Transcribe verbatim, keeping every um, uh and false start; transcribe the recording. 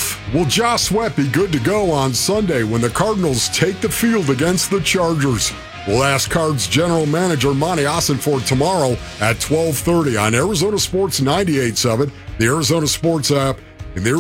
Wolf, will Josh Sweat be good to go on Sunday when the Cardinals take the field against the Chargers? We'll ask Cards General Manager Monty Ossenfort tomorrow at twelve thirty on Arizona Sports ninety-eight point seven, the Arizona Sports app, and the